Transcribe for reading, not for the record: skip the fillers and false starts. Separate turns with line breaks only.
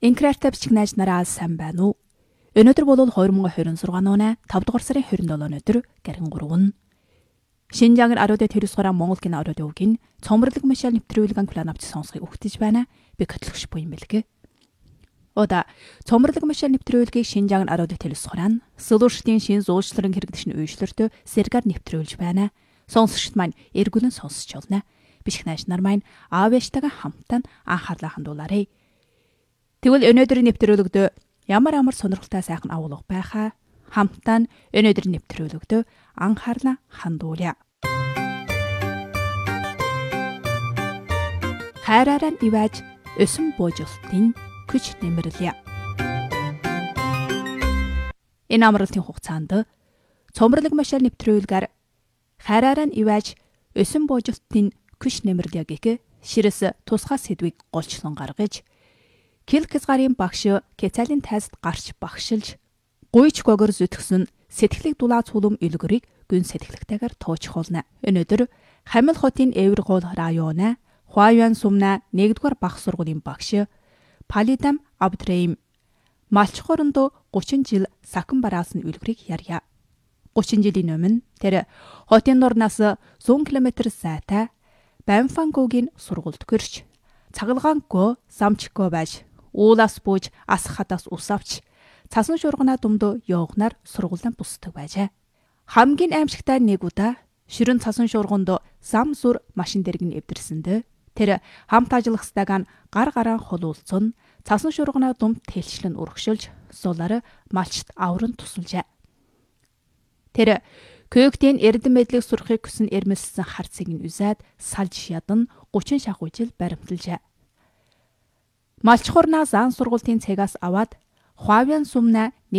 Инкрарта бичих найз нараа сайн байна уу? Өнөөдөр бол 2026 оны 5 дугаар сарын 27 өдөр гарин 3. Шинжаангын аруудад тэрсгораа Монгол гин аруудын үгийн цомрлог машал нэвтрүүлгэн план авч сонсхийг өгтөж байна. Би хөтлөгч буян бэлгэ. Ода цомрлог машал нэвтрүүлгийг Шинжаангын аруудад тэрсгораа солиушдын шин зуучлалын хэрэгдэшин үйлчлэртөө сэргээр нэвтрүүлж байна. Сонсогчд маань эргүүлэн сонсож болно. Бишх найз нар маань аав ээжтэйгээ хамтдаа анхаарлаа хандуулаарай. Тэгвэл өнөөдрийн нэвтрүүлэгдөө ямар сонирхолтой сайхан агуулга байхаа хамтдаа өнөөдрийн нэвтрүүлэгдөө анхаарлаа хандуулъя. Хайраараа ивэж өсөн боожолтын күч нэмэрлэе. Энэ амралтын хугацаанд цомрлог машал нэвтрүүлгээр хайраараа ивэж өсөн боожолтын күч нэмэрлэе гэх ширэс тусгай сэдвийг голчлон гаргаж Килкс гарын багш Кецалин тайзд гарч багшилж гуйч гогор зүтгсэн сэтгэлийг дулаа цулум илгэрийг гүн сэтгэлэгтэйгээр туучхуулна. Өнөөдөр Хамил хотын Эвэргол районы Хуаян сумна 1-р бага сургуулийн багш Палидам Абдрейм малчхорондоо 30 жил сахин бараасан үлгэрийг ярья. 30 жилийн өмнө тэр хотын нурнаас 100 км сайтай Бамфангогийн сургуульд гэрч цагалгаангүй самчгүй байж уулаас бууж ас хадаас ус авч цасан шуургана думдөө явгнаар сургуулийн бусдаг байжээ. Хамгийн аимшигтай нэг удаа ширэн цасан шуурганд зам зүр машин дэргэн эвдэрсэндээ тэр хамт ажиллахстайг гар гараан холуулцсон цасан шуургана думд тэлчлэн урагшилж суулаар малчт авран тусалжээ. Тэр көөгтийн эрдэн мэдлэг сурахыг хүсэн эрмэлсэн харцыг нь үзээд салж ядан 30 шахуу жил баримталжээ. Малчхорнаа зан сургуулийн цагаас аваад Хуаян сумна